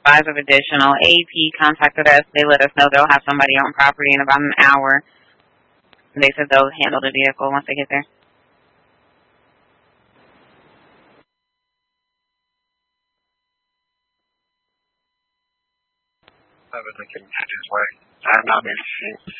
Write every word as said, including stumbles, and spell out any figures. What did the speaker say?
Advise of additional. A P contacted us. They let us know they'll have somebody on property in about an hour. They said they'll handle the vehicle once they get there. I was thinking that his way. I'm not in